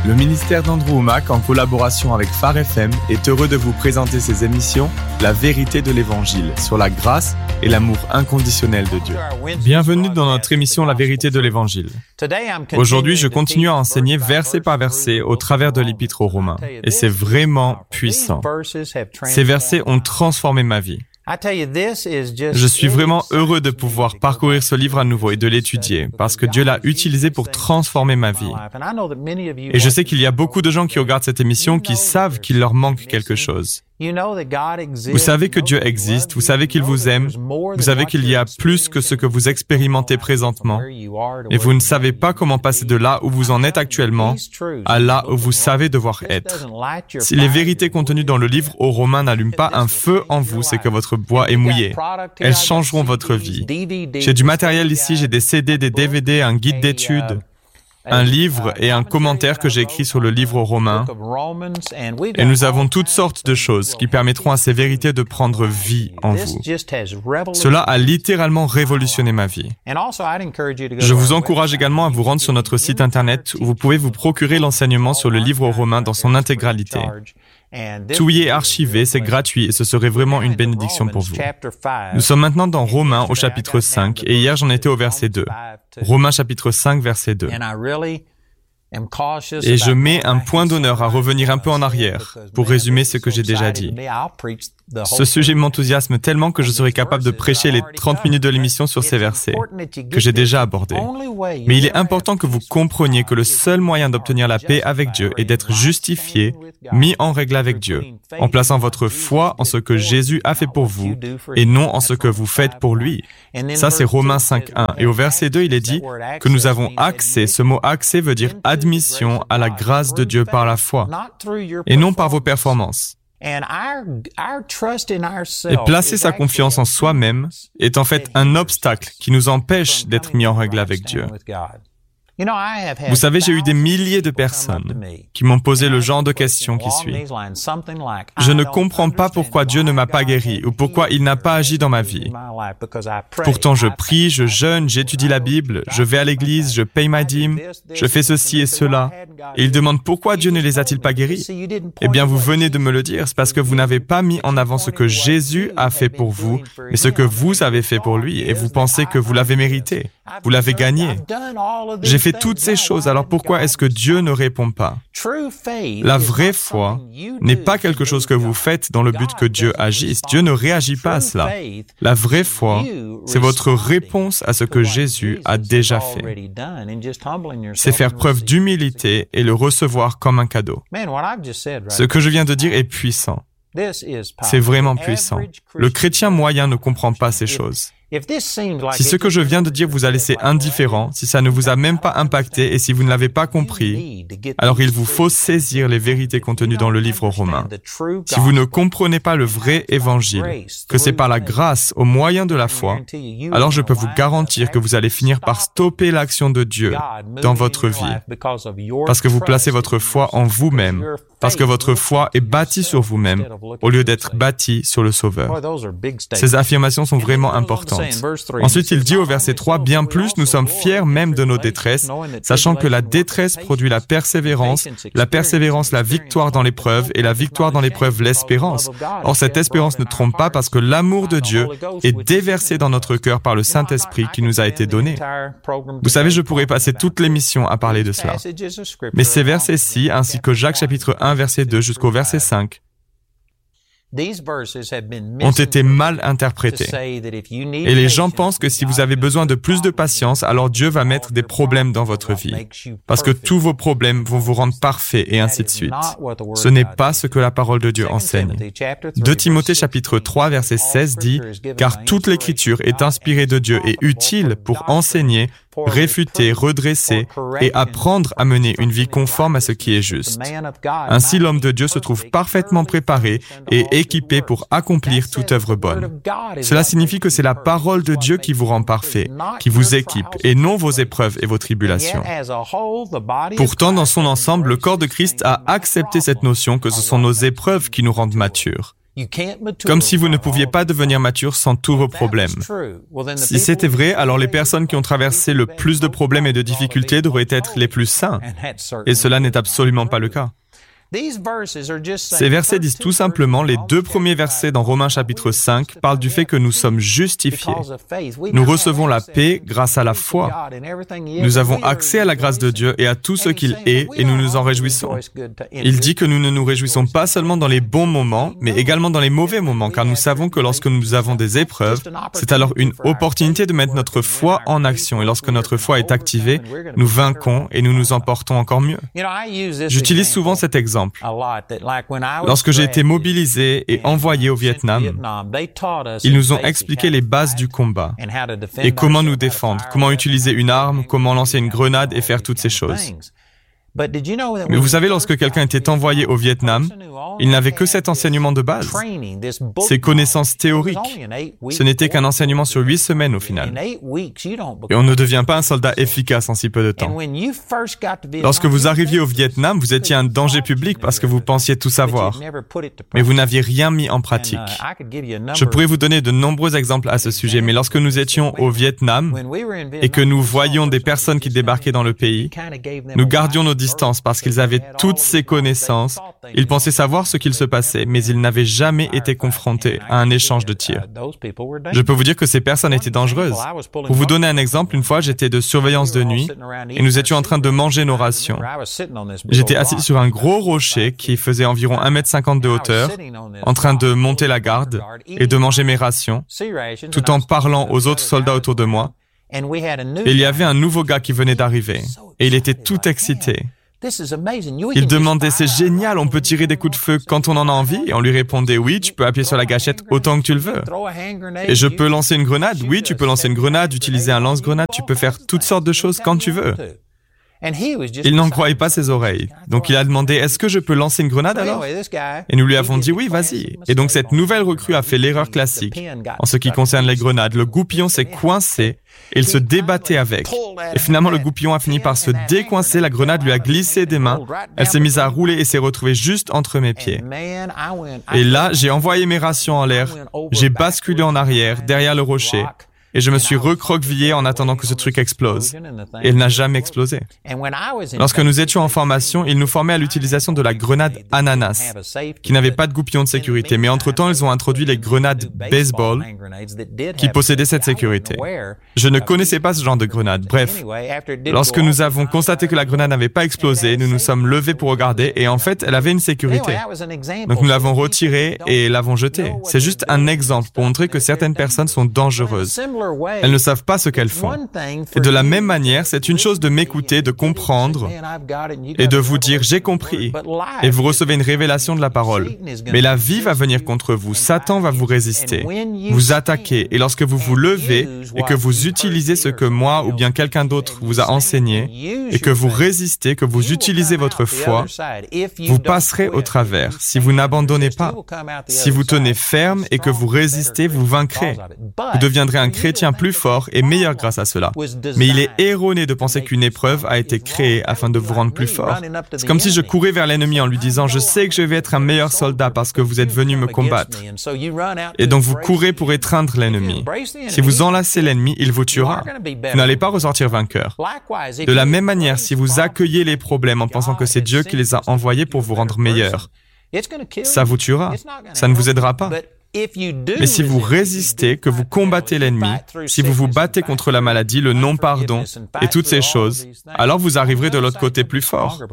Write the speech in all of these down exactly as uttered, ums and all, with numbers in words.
Le ministère d'Andrew Wommack, en collaboration avec Phare F M, est heureux de vous présenter ses émissions « La vérité de l'Évangile » sur la grâce et l'amour inconditionnel de Dieu. Bienvenue dans notre émission « La vérité de l'Évangile ». Aujourd'hui, je continue à enseigner verset par verset au travers de l'Épître aux Romains, et c'est vraiment puissant. Ces versets ont transformé ma vie. Je suis vraiment heureux de pouvoir parcourir ce livre à nouveau et de l'étudier, parce que Dieu l'a utilisé pour transformer ma vie. Et je sais qu'il y a beaucoup de gens qui regardent cette émission qui savent qu'il leur manque quelque chose. Vous savez que Dieu existe, vous savez qu'il vous aime, vous savez qu'il y a plus que ce que vous expérimentez présentement, et vous ne savez pas comment passer de là où vous en êtes actuellement à là où vous savez devoir être. Si les vérités contenues dans le livre aux Romains n'allument pas un feu en vous, c'est que votre bois est mouillé. Elles changeront votre vie. J'ai du matériel ici, j'ai des C D, des D V D, un guide d'études, un livre et un commentaire que j'ai écrit sur le livre aux Romains. Et nous avons toutes sortes de choses qui permettront à ces vérités de prendre vie en vous. Cela a littéralement révolutionné ma vie. Je vous encourage également à vous rendre sur notre site internet où vous pouvez vous procurer l'enseignement sur le livre aux Romains dans son intégralité. Tout y est archivé, c'est gratuit et ce serait vraiment une bénédiction pour vous. Nous sommes maintenant dans Romains au chapitre cinq et hier j'en étais au verset deux. Romains chapitre cinq, verset deux. Et je mets un point d'honneur à revenir un peu en arrière pour résumer ce que j'ai déjà dit. Ce sujet m'enthousiasme tellement que je serai capable de prêcher les trente minutes de l'émission sur ces versets que j'ai déjà abordés. Mais il est important que vous compreniez que le seul moyen d'obtenir la paix avec Dieu est d'être justifié, mis en règle avec Dieu, en plaçant votre foi en ce que Jésus a fait pour vous et non en ce que vous faites pour lui. Ça, c'est Romains cinq, un. Et au verset deux, il est dit que nous avons accès. Ce mot « accès » veut dire admission à la grâce de Dieu par la foi et non par vos performances. Et placer sa confiance en soi-même est en fait un obstacle qui nous empêche d'être mis en règle avec Dieu. Vous savez, j'ai eu des milliers de personnes qui m'ont posé le genre de questions qui suit. Je ne comprends pas pourquoi Dieu ne m'a pas guéri ou pourquoi il n'a pas agi dans ma vie. Pourtant, je prie, je jeûne, j'étudie la Bible, je vais à l'église, je paye ma dîme, je fais ceci et cela. Et ils demandent pourquoi Dieu ne les a-t-il pas guéris? Eh bien, vous venez de me le dire, c'est parce que vous n'avez pas mis en avant ce que Jésus a fait pour vous, mais ce que vous avez fait pour lui, et vous pensez que vous l'avez mérité, vous l'avez gagné. J'ai fait toutes ces choses, alors pourquoi est-ce que Dieu ne répond pas? La vraie foi n'est pas quelque chose que vous faites dans le but que Dieu agisse. Dieu ne réagit pas à cela. La vraie foi, c'est votre réponse à ce que Jésus a déjà fait. C'est faire preuve d'humilité et le recevoir comme un cadeau. Ce que je viens de dire est puissant. C'est vraiment puissant. Le chrétien moyen ne comprend pas ces choses. Si ce que je viens de dire vous a laissé indifférent, si ça ne vous a même pas impacté et si vous ne l'avez pas compris, alors il vous faut saisir les vérités contenues dans le livre aux Romains. Si vous ne comprenez pas le vrai évangile, que c'est par la grâce, au moyen de la foi, alors je peux vous garantir que vous allez finir par stopper l'action de Dieu dans votre vie, parce que vous placez votre foi en vous-même, parce que votre foi est bâtie sur vous-même, au lieu d'être bâtie sur le Sauveur. Ces affirmations sont vraiment importantes. Ensuite, il dit au verset trois, « Bien plus, nous sommes fiers même de nos détresses, sachant que la détresse produit la persévérance, la persévérance la victoire dans l'épreuve, et la victoire dans l'épreuve l'espérance. Or, cette espérance ne trompe pas parce que l'amour de Dieu est déversé dans notre cœur par le Saint-Esprit qui nous a été donné. » Vous savez, je pourrais passer toute l'émission à parler de cela. Mais ces versets-ci, ainsi que Jacques chapitre un, verset deux jusqu'au verset cinq, ont été mal interprétés. Et les gens pensent que si vous avez besoin de plus de patience, alors Dieu va mettre des problèmes dans votre vie. Parce que tous vos problèmes vont vous rendre parfaits et ainsi de suite. Ce n'est pas ce que la parole de Dieu enseigne. deux Timothée chapitre trois, verset seize dit « Car toute l'écriture est inspirée de Dieu et utile pour enseigner, réfuter, redresser et apprendre à mener une vie conforme à ce qui est juste. Ainsi, l'homme de Dieu se trouve parfaitement préparé et équipé pour accomplir toute œuvre bonne. » Cela signifie que c'est la parole de Dieu qui vous rend parfait, qui vous équipe, et non vos épreuves et vos tribulations. Pourtant, dans son ensemble, le corps de Christ a accepté cette notion que ce sont nos épreuves qui nous rendent matures. Comme si vous ne pouviez pas devenir mature sans tous vos problèmes. Si c'était vrai, alors les personnes qui ont traversé le plus de problèmes et de difficultés devraient être les plus saints. Et cela n'est absolument pas le cas. Ces versets disent tout simplement, les deux premiers versets dans Romains chapitre cinq parlent du fait que nous sommes justifiés. Nous recevons la paix grâce à la foi. Nous avons accès à la grâce de Dieu et à tout ce qu'il est et nous nous en réjouissons. Il dit que nous ne nous réjouissons pas seulement dans les bons moments, mais également dans les mauvais moments, car nous savons que lorsque nous avons des épreuves, c'est alors une opportunité de mettre notre foi en action. Et lorsque notre foi est activée, nous vainquons et nous nous emportons encore mieux. J'utilise souvent cet exemple. Lorsque j'ai été mobilisé et envoyé au Vietnam, ils nous ont expliqué les bases du combat et comment nous défendre, comment utiliser une arme, comment lancer une grenade et faire toutes ces choses. Mais vous savez, lorsque quelqu'un était envoyé au Vietnam, il n'avait que cet enseignement de base, ces connaissances théoriques. Ce n'était qu'un enseignement sur huit semaines au final. Et on ne devient pas un soldat efficace en si peu de temps. Lorsque vous arriviez au Vietnam, vous étiez un danger public parce que vous pensiez tout savoir, mais vous n'aviez rien mis en pratique. Je pourrais vous donner de nombreux exemples à ce sujet, mais lorsque nous étions au Vietnam et que nous voyions des personnes qui débarquaient dans le pays, nous gardions nos distances parce qu'ils avaient toutes ces connaissances. Ils pensaient savoir ce qu'il se passait, mais ils n'avaient jamais été confrontés à un échange de tirs. Je peux vous dire que ces personnes étaient dangereuses. Pour vous donner un exemple, une fois, j'étais de surveillance de nuit et nous étions en train de manger nos rations. J'étais assis sur un gros rocher qui faisait environ un mètre cinquante de hauteur, en train de monter la garde et de manger mes rations, tout en parlant aux autres soldats autour de moi. Et il y avait un nouveau gars qui venait d'arriver, et il était tout excité. Il demandait, c'est génial, on peut tirer des coups de feu quand on en a envie? Et on lui répondait, oui, tu peux appuyer sur la gâchette autant que tu le veux. Et je peux lancer une grenade? Oui, tu peux lancer une grenade, utiliser un lance-grenade, tu peux faire toutes sortes de choses quand tu veux. Il n'en croyait pas ses oreilles. Donc il a demandé, est-ce que je peux lancer une grenade alors? Et nous lui avons dit, oui, vas-y. Et donc cette nouvelle recrue a fait l'erreur classique. En ce qui concerne les grenades, le goupillon s'est coincé et il se débattait avec. Et finalement, le goupillon a fini par se décoincer, la grenade lui a glissé des mains, elle s'est mise à rouler et s'est retrouvée juste entre mes pieds. Et là, j'ai envoyé mes rations en l'air, j'ai basculé en arrière, derrière le rocher, et je me suis recroquevillé en attendant que ce truc explose. Et il n'a jamais explosé. Lorsque nous étions en formation, ils nous formaient à l'utilisation de la grenade ananas, qui n'avait pas de goupillon de sécurité. Mais entre-temps, ils ont introduit les grenades baseball, qui possédaient cette sécurité. Je ne connaissais pas ce genre de grenade. Bref, lorsque nous avons constaté que la grenade n'avait pas explosé, nous nous sommes levés pour regarder, et en fait, elle avait une sécurité. Donc nous l'avons retirée et l'avons jetée. C'est juste un exemple pour montrer que certaines personnes sont dangereuses. Elles ne savent pas ce qu'elles font. Et de la même manière, c'est une chose de m'écouter, de comprendre et de vous dire « j'ai compris » et vous recevez une révélation de la parole. Mais la vie va venir contre vous, Satan va vous résister, vous attaquer et lorsque vous vous levez et que vous utilisez ce que moi ou bien quelqu'un d'autre vous a enseigné et que vous résistez, que vous utilisez votre foi, vous passerez au travers si vous n'abandonnez pas. Si vous tenez ferme et que vous résistez, vous vaincrez. Vous deviendrez un chrétien plus fort et meilleur grâce à cela. Mais il est erroné de penser qu'une épreuve a été créée afin de vous rendre plus fort. C'est comme si je courais vers l'ennemi en lui disant « Je sais que je vais être un meilleur soldat parce que vous êtes venu me combattre. » Et donc vous courez pour étreindre l'ennemi. Si vous enlacez l'ennemi, il vous tuera. Vous n'allez pas ressortir vainqueur. De la même manière, si vous accueillez les problèmes en pensant que c'est Dieu qui les a envoyés pour vous rendre meilleur, ça vous tuera. Ça ne vous aidera pas. Mais si vous résistez, que vous combattez l'ennemi, si vous vous battez contre la maladie, le non-pardon et toutes ces choses, alors vous arriverez de l'autre côté plus fort.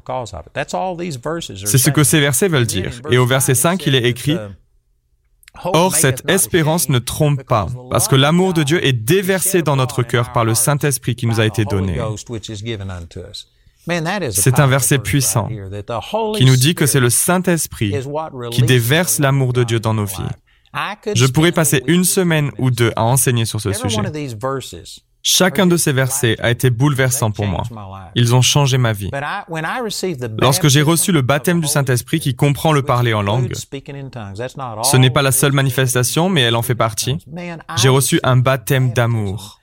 C'est ce que ces versets veulent dire. Et au verset cinq, il est écrit « Or, cette espérance ne trompe pas, parce que l'amour de Dieu est déversé dans notre cœur par le Saint-Esprit qui nous a été donné. » C'est un verset puissant qui nous dit que c'est le Saint-Esprit qui déverse l'amour de Dieu dans nos vies. Je pourrais passer une semaine ou deux à enseigner sur ce sujet. Chacun de ces versets a été bouleversant pour moi. Ils ont changé ma vie. Lorsque j'ai reçu le baptême du Saint-Esprit qui comprend le parler en langue, ce n'est pas la seule manifestation, mais elle en fait partie. J'ai reçu un baptême d'amour.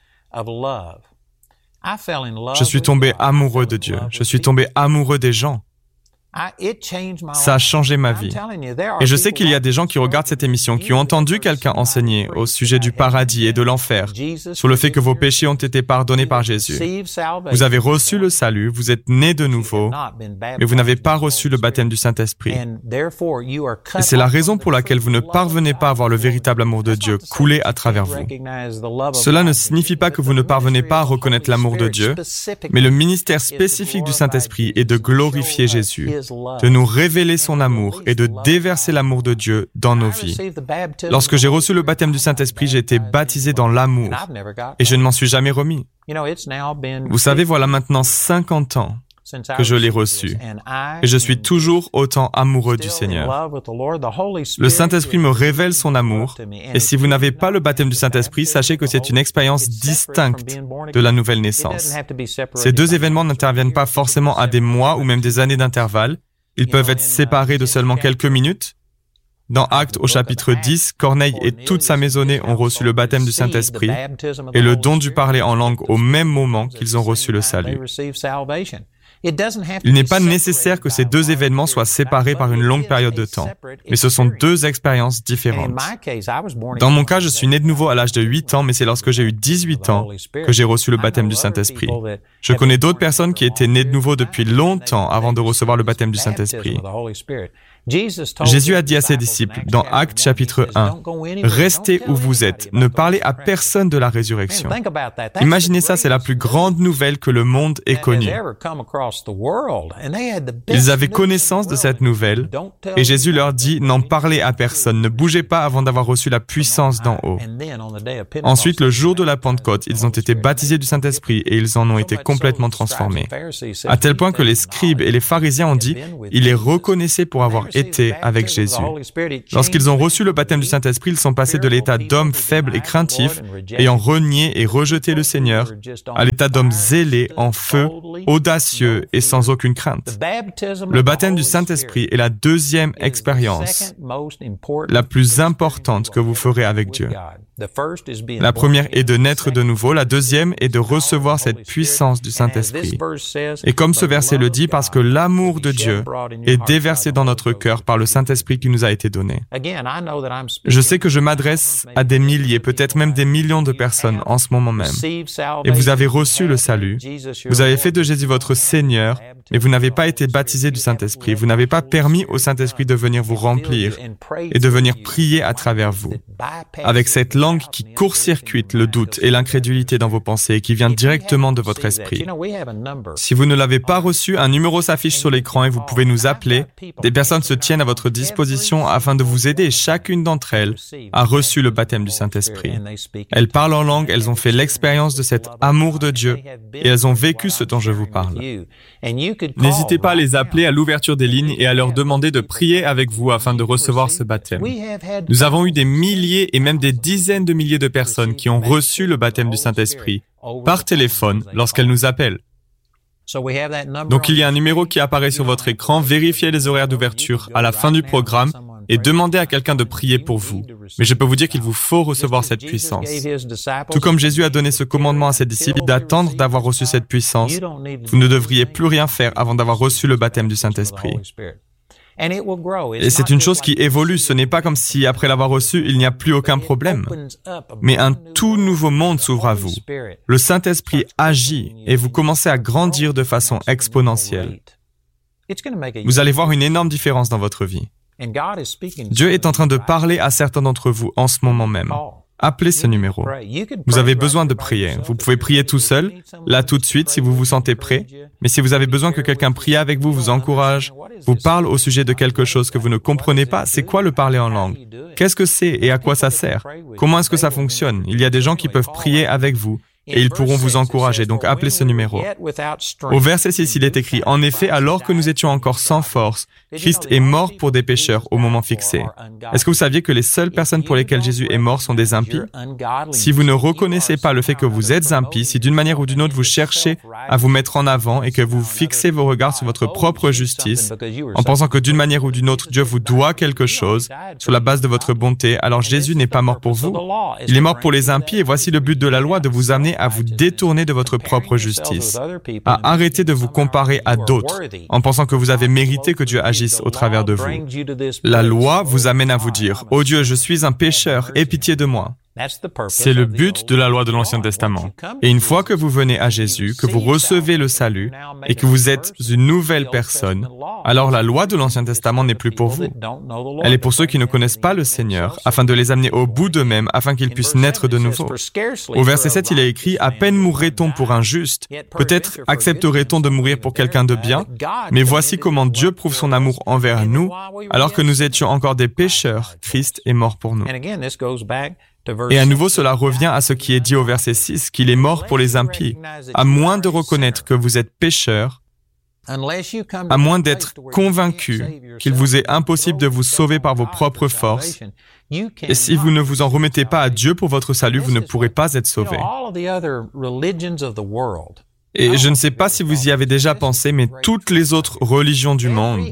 Je suis tombé amoureux de Dieu. Je suis tombé amoureux des gens. Ça a changé ma vie. Et je sais qu'il y a des gens qui regardent cette émission qui ont entendu quelqu'un enseigner au sujet du paradis et de l'enfer, sur le fait que vos péchés ont été pardonnés par Jésus. Vous avez reçu le salut, vous êtes nés de nouveau, mais vous n'avez pas reçu le baptême du Saint-Esprit. Et c'est la raison pour laquelle vous ne parvenez pas à voir le véritable amour de Dieu couler à travers vous. Cela ne signifie pas que vous ne parvenez pas à reconnaître l'amour de Dieu, mais le ministère spécifique du Saint-Esprit est de glorifier Jésus, de nous révéler son amour et de déverser l'amour de Dieu dans nos vies. Lorsque j'ai reçu le baptême du Saint-Esprit, j'ai été baptisé dans l'amour et je ne m'en suis jamais remis. Vous savez, voilà maintenant cinquante ans que je l'ai reçu et je suis toujours autant amoureux du Seigneur. Le Saint-Esprit me révèle son amour et si vous n'avez pas le baptême du Saint-Esprit, sachez que c'est une expérience distincte de la nouvelle naissance. Ces deux événements n'interviennent pas forcément à des mois ou même des années d'intervalle. Ils peuvent être séparés de seulement quelques minutes. Dans Actes au chapitre dix, Corneille et toute sa maisonnée ont reçu le baptême du Saint-Esprit et le don du parler en langue au même moment qu'ils ont reçu le salut. Il n'est pas nécessaire que ces deux événements soient séparés par une longue période de temps, mais ce sont deux expériences différentes. Dans mon cas, je suis né de nouveau à l'âge de huit ans, mais c'est lorsque j'ai eu dix-huit ans que j'ai reçu le baptême du Saint-Esprit. Je connais d'autres personnes qui étaient nées de nouveau depuis longtemps avant de recevoir le baptême du Saint-Esprit. Jésus a dit à ses disciples, dans Actes chapitre un, « Restez où vous êtes, ne parlez à personne de la résurrection. » Imaginez ça, c'est la plus grande nouvelle que le monde ait connue. Ils avaient connaissance de cette nouvelle, et Jésus leur dit, « N'en parlez à personne, ne bougez pas avant d'avoir reçu la puissance d'en haut. » Ensuite, le jour de la Pentecôte, ils ont été baptisés du Saint-Esprit et ils en ont été complètement transformés. À tel point que les scribes et les pharisiens ont dit, « Ils les reconnaissaient pour avoir été avec Jésus. » Lorsqu'ils ont reçu le baptême du Saint-Esprit, ils sont passés de l'état d'hommes faibles et craintifs, ayant renié et rejeté le Seigneur, à l'état d'hommes zélés, en feu, audacieux et sans aucune crainte. Le baptême du Saint-Esprit est la deuxième expérience, la plus importante que vous ferez avec Dieu. La première est de naître de nouveau, la deuxième est de recevoir cette puissance du Saint-Esprit. Et comme ce verset le dit, parce que l'amour de Dieu est déversé dans notre cœur par le Saint-Esprit qui nous a été donné. Je sais que je m'adresse à des milliers, peut-être même des millions de personnes en ce moment même. Et vous avez reçu le salut, vous avez fait de Jésus votre Seigneur, mais vous n'avez pas été baptisé du Saint-Esprit. Vous n'avez pas permis au Saint-Esprit de venir vous remplir et de venir prier à travers vous. Avec cette langue qui court-circuite le doute et l'incrédulité dans vos pensées et qui vient directement de votre esprit. Si vous ne l'avez pas reçu, un numéro s'affiche sur l'écran et vous pouvez nous appeler. Des personnes se tiennent à votre disposition afin de vous aider. Chacune d'entre elles a reçu le baptême du Saint-Esprit. Elles parlent en langue, elles ont fait l'expérience de cet amour de Dieu et elles ont vécu ce dont je vous parle. N'hésitez pas à les appeler à l'ouverture des lignes et à leur demander de prier avec vous afin de recevoir ce baptême. Nous avons eu des milliers et même des dizaines de milliers de personnes qui ont reçu le baptême du Saint-Esprit par téléphone lorsqu'elles nous appellent. Donc il y a un numéro qui apparaît sur votre écran, vérifiez les horaires d'ouverture à la fin du programme et demandez à quelqu'un de prier pour vous. Mais je peux vous dire qu'il vous faut recevoir cette puissance. Tout comme Jésus a donné ce commandement à ses disciples d'attendre d'avoir reçu cette puissance, vous ne devriez plus rien faire avant d'avoir reçu le baptême du Saint-Esprit. Et c'est une chose qui évolue, ce n'est pas comme si après l'avoir reçu, il n'y a plus aucun problème. Mais un tout nouveau monde s'ouvre à vous. Le Saint-Esprit agit et vous commencez à grandir de façon exponentielle. Vous allez voir une énorme différence dans votre vie. Dieu est en train de parler à certains d'entre vous en ce moment même. Appelez ce numéro. Vous avez besoin de prier. Vous pouvez prier tout seul, là tout de suite si vous vous sentez prêt. Mais si vous avez besoin que quelqu'un prie avec vous, vous encourage, vous parle au sujet de quelque chose que vous ne comprenez pas, c'est quoi le parler en langue? Qu'est-ce que c'est et à quoi ça sert? Comment est-ce que ça fonctionne? Il y a des gens qui peuvent prier avec vous. Et ils pourront vous encourager, donc appelez ce numéro. Au verset six, il est écrit, « En effet, alors que nous étions encore sans force, Christ est mort pour des pécheurs au moment fixé. » Est-ce que vous saviez que les seules personnes pour lesquelles Jésus est mort sont des impies? Si vous ne reconnaissez pas le fait que vous êtes impies, si d'une manière ou d'une autre vous cherchez à vous mettre en avant et que vous fixez vos regards sur votre propre justice, en pensant que d'une manière ou d'une autre, Dieu vous doit quelque chose, sur la base de votre bonté, alors Jésus n'est pas mort pour vous. Il est mort pour les impies et voici le but de la loi, de vous amener amener à vous détourner de votre propre justice, à arrêter de vous comparer à d'autres, en pensant que vous avez mérité que Dieu agisse au travers de vous. La loi vous amène à vous dire « Oh Dieu, je suis un pécheur, aie pitié de moi ». C'est le but de la loi de l'Ancien Testament. Et une fois que vous venez à Jésus, que vous recevez le salut et que vous êtes une nouvelle personne, alors la loi de l'Ancien Testament n'est plus pour vous. Elle est pour ceux qui ne connaissent pas le Seigneur, afin de les amener au bout d'eux-mêmes, afin qu'ils puissent naître de nouveau. Au verset sept, il est écrit « À peine mourrait-on pour un juste, peut-être accepterait-on de mourir pour quelqu'un de bien, mais voici comment Dieu prouve son amour envers nous, alors que nous étions encore des pécheurs, Christ est mort pour nous. » Et à nouveau, cela revient à ce qui est dit au verset six, qu'il est mort pour les impies. À moins de reconnaître que vous êtes pécheurs, à moins d'être convaincu qu'il vous est impossible de vous sauver par vos propres forces, et si vous ne vous en remettez pas à Dieu pour votre salut, vous ne pourrez pas être sauvés. Et je ne sais pas si vous y avez déjà pensé, mais toutes les autres religions du monde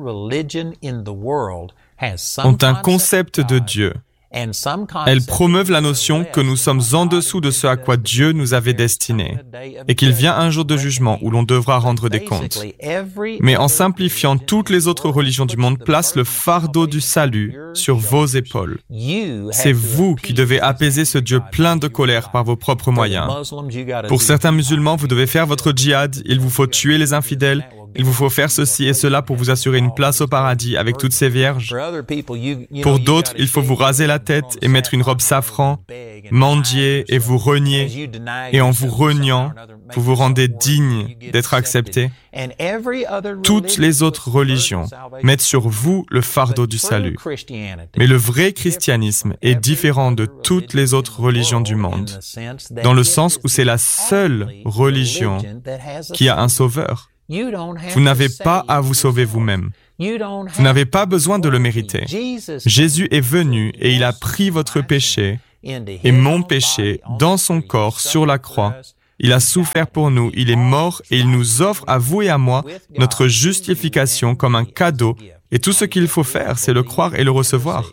ont un concept de Dieu. Elles promeuvent la notion que nous sommes en dessous de ce à quoi Dieu nous avait destinés et qu'il vient un jour de jugement où l'on devra rendre des comptes. Mais en simplifiant, toutes les autres religions du monde placent le fardeau du salut sur vos épaules. C'est vous qui devez apaiser ce Dieu plein de colère par vos propres moyens. Pour certains musulmans, vous devez faire votre djihad, il vous faut tuer les infidèles, il vous faut faire ceci et cela pour vous assurer une place au paradis avec toutes ces vierges. Pour d'autres, il faut vous raser la tête et mettre une robe safran, mendier et vous renier. Et en vous reniant, vous vous rendez digne d'être accepté. Toutes les autres religions mettent sur vous le fardeau du salut. Mais le vrai christianisme est différent de toutes les autres religions du monde, dans le sens où c'est la seule religion qui a un sauveur. Vous n'avez pas à vous sauver vous-même. Vous n'avez pas besoin de le mériter. Jésus est venu et il a pris votre péché et mon péché dans son corps sur la croix. Il a souffert pour nous, il est mort et il nous offre à vous et à moi notre justification comme un cadeau. Et tout ce qu'il faut faire, c'est le croire et le recevoir.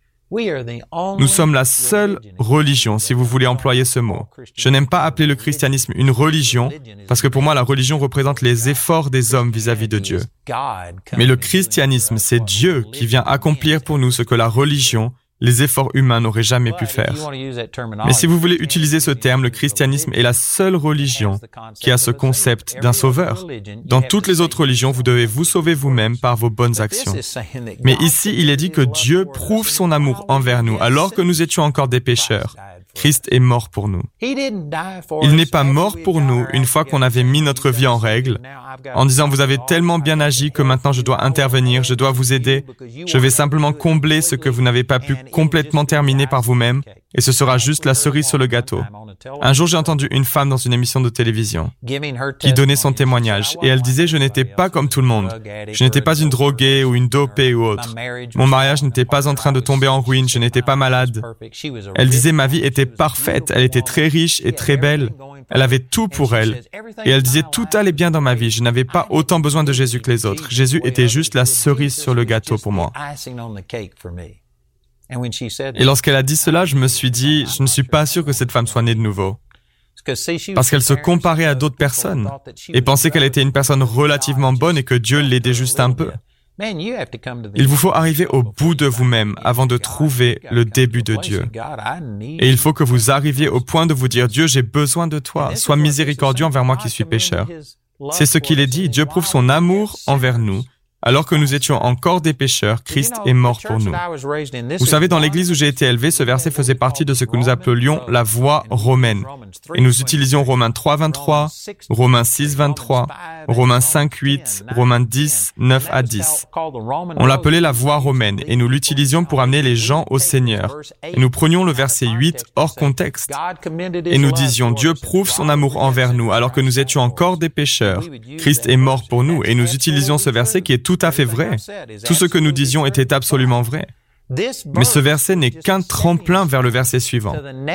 Nous sommes la seule religion, si vous voulez employer ce mot. Je n'aime pas appeler le christianisme une religion, parce que pour moi, la religion représente les efforts des hommes vis-à-vis de Dieu. Mais le christianisme, c'est Dieu qui vient accomplir pour nous ce que la religion, les efforts humains n'auraient jamais pu faire. Mais si vous voulez utiliser ce terme, le christianisme est la seule religion qui a ce concept d'un sauveur. Dans toutes les autres religions, vous devez vous sauver vous-même par vos bonnes actions. Mais ici, il est dit que Dieu prouve son amour envers nous, alors que nous étions encore des pécheurs. Christ est mort pour nous. Il n'est pas mort pour nous une fois qu'on avait mis notre vie en règle, en disant « Vous avez tellement bien agi que maintenant je dois intervenir, je dois vous aider, je vais simplement combler ce que vous n'avez pas pu complètement terminer par vous-même, et ce sera juste la cerise sur le gâteau. » Un jour, j'ai entendu une femme dans une émission de télévision qui donnait son témoignage, et elle disait « Je n'étais pas comme tout le monde. Je n'étais pas une droguée ou une dopée ou autre. Mon mariage n'était pas en train de tomber en ruine, je n'étais pas malade. » Elle disait « Ma vie était parfaite, elle était très riche et très belle. Elle avait tout pour elle. Et elle disait « Tout allait bien dans ma vie, je n'avais pas autant besoin de Jésus que les autres. Jésus était juste la cerise sur le gâteau pour moi. » Et lorsqu'elle a dit cela, je me suis dit, je ne suis pas sûr que cette femme soit née de nouveau. Parce qu'elle se comparait à d'autres personnes et pensait qu'elle était une personne relativement bonne et que Dieu l'aidait juste un peu. Il vous faut arriver au bout de vous-même avant de trouver le début de Dieu. Et il faut que vous arriviez au point de vous dire, Dieu, j'ai besoin de toi, sois miséricordieux envers moi qui suis pécheur. C'est ce qu'il est dit, Dieu prouve son amour envers nous. Alors que nous étions encore des pécheurs, Christ est mort pour nous. Vous savez, dans l'église où j'ai été élevé, ce verset faisait partie de ce que nous appelions la voie romaine. Et nous utilisions Romains trois, vingt-trois, Romains six, vingt-trois, Romains cinq, huit, Romains dix, neuf à dix. On l'appelait la voie romaine et nous l'utilisions pour amener les gens au Seigneur. Et nous prenions le verset huit hors contexte. Et nous disions, Dieu prouve son amour envers nous alors que nous étions encore des pécheurs. Christ est mort pour nous et nous utilisions ce verset qui est tout à fait vrai. Tout ce que nous disions était absolument vrai. Mais ce verset n'est qu'un tremplin vers le verset suivant.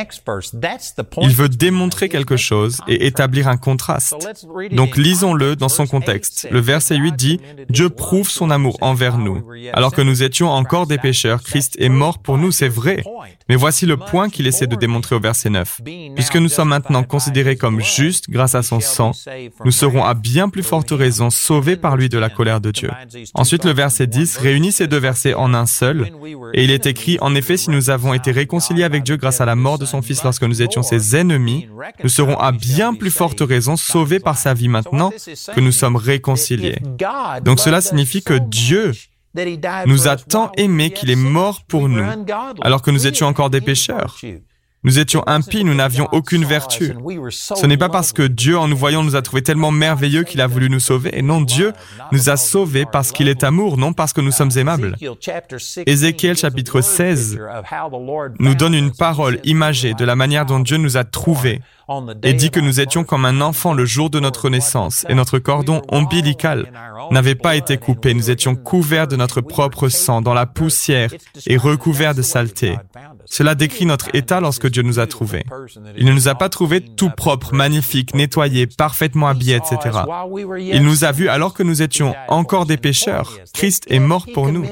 Il veut démontrer quelque chose et établir un contraste. Donc lisons-le dans son contexte. Le verset huit dit « Dieu prouve son amour envers nous. Alors que nous étions encore des pécheurs, Christ est mort pour nous, c'est vrai. Mais voici le point qu'il essaie de démontrer au verset neuf. Puisque nous sommes maintenant considérés comme justes grâce à son sang, nous serons à bien plus forte raison sauvés par lui de la colère de Dieu. » Ensuite, le verset dix réunit ces deux versets en un seul. Et il est écrit, « En effet, si nous avons été réconciliés avec Dieu grâce à la mort de son Fils lorsque nous étions ses ennemis, nous serons à bien plus forte raison sauvés par sa vie maintenant que nous sommes réconciliés. » Donc cela signifie que Dieu nous a tant aimés qu'il est mort pour nous, alors que nous étions encore des pécheurs. Nous étions impies, nous n'avions aucune vertu. Ce n'est pas parce que Dieu, en nous voyant, nous a trouvés tellement merveilleux qu'il a voulu nous sauver. Et non, Dieu nous a sauvés parce qu'il est amour, non parce que nous sommes aimables. Ézéchiel chapitre seize nous donne une parole imagée de la manière dont Dieu nous a trouvés et dit que nous étions comme un enfant le jour de notre naissance et notre cordon ombilical n'avait pas été coupé. Nous étions couverts de notre propre sang dans la poussière et recouverts de saleté. Cela décrit notre état lorsque Dieu nous a trouvés. Il ne nous a pas trouvés tout propres, magnifiques, nettoyés, parfaitement habillés, et cetera. Il nous a vus alors que nous étions encore des pécheurs. Christ est mort pour nous.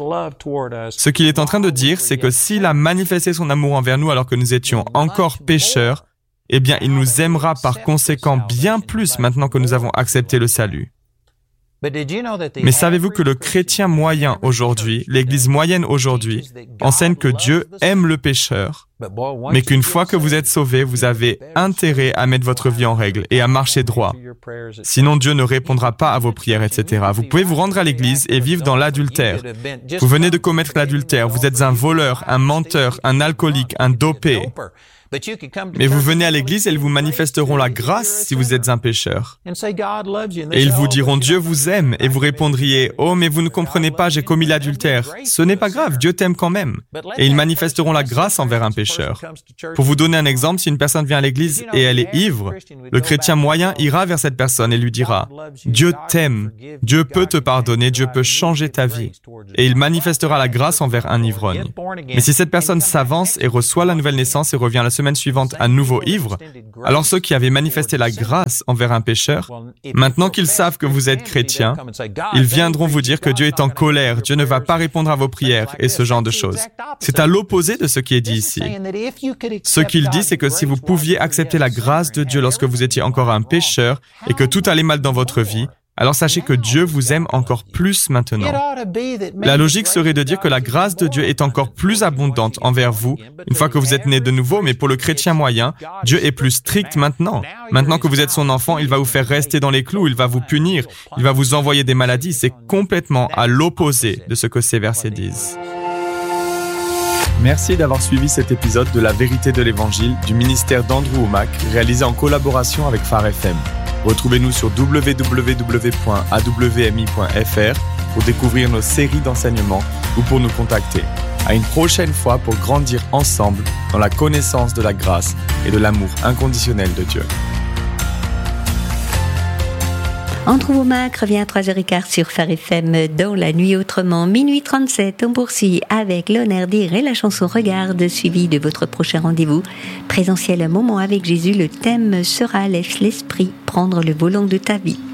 Ce qu'il est en train de dire, c'est que s'il a manifesté son amour envers nous alors que nous étions encore pécheurs, eh bien, il nous aimera par conséquent bien plus maintenant que nous avons accepté le salut. Mais savez-vous que le chrétien moyen aujourd'hui, l'Église moyenne aujourd'hui, enseigne que Dieu aime le pécheur, mais qu'une fois que vous êtes sauvé, vous avez intérêt à mettre votre vie en règle et à marcher droit. Sinon, Dieu ne répondra pas à vos prières, et cetera. Vous pouvez vous rendre à l'Église et vivre dans l'adultère. Vous venez de commettre l'adultère, vous êtes un voleur, un menteur, un alcoolique, un dopé. Mais vous venez à l'église et ils vous manifesteront la grâce si vous êtes un pécheur. Et ils vous diront « Dieu vous aime » et vous répondriez « Oh, mais vous ne comprenez pas, j'ai commis l'adultère. » Ce n'est pas grave, Dieu t'aime quand même. Et ils manifesteront la grâce envers un pécheur. Pour vous donner un exemple, si une personne vient à l'église et elle est ivre, le chrétien moyen ira vers cette personne et lui dira « Dieu t'aime, Dieu peut te pardonner, Dieu peut changer ta vie. » Et il manifestera la grâce envers un ivrogne. Mais si cette personne s'avance et reçoit la nouvelle naissance et revient la semaine suivante à nouveau ivre, alors ceux qui avaient manifesté la grâce envers un pécheur, maintenant qu'ils savent que vous êtes chrétien, ils viendront vous dire que Dieu est en colère, Dieu ne va pas répondre à vos prières et ce genre de choses. C'est à l'opposé de ce qui est dit ici. Ce qu'il dit, c'est que si vous pouviez accepter la grâce de Dieu lorsque vous étiez encore un pécheur et que tout allait mal dans votre vie, alors sachez que Dieu vous aime encore plus maintenant. La logique serait de dire que la grâce de Dieu est encore plus abondante envers vous une fois que vous êtes né de nouveau, mais pour le chrétien moyen, Dieu est plus strict maintenant. Maintenant que vous êtes son enfant, il va vous faire rester dans les clous, il va vous punir, il va vous envoyer des maladies. C'est complètement à l'opposé de ce que ces versets disent. Merci d'avoir suivi cet épisode de La Vérité de l'Évangile du ministère d'Andrew Wommack, réalisé en collaboration avec Phare F M. Retrouvez-nous sur w w w point a w m i point f r pour découvrir nos séries d'enseignements ou pour nous contacter. À une prochaine fois pour grandir ensemble dans la connaissance de la grâce et de l'amour inconditionnel de Dieu. Andrew Wommack revient à trois heures quinze sur Phare F M dans La Nuit Autrement. Minuit trente-sept, on poursuit avec l'honneur d'ire et la chanson Regarde, suivi de votre prochain rendez-vous. Présentiel, un moment avec Jésus, le thème sera « Laisse l'esprit prendre le volant de ta vie ».